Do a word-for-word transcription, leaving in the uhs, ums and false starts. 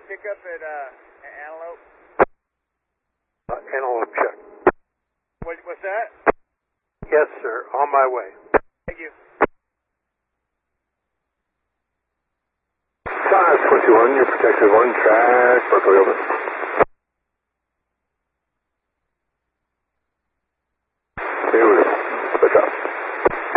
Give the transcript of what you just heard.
a pickup at uh, Antelope? Uh, Antelope check. What, what's that? Yes, sir. On my way. Thank you. five twenty-one, you're protected one, track, Berkeley over.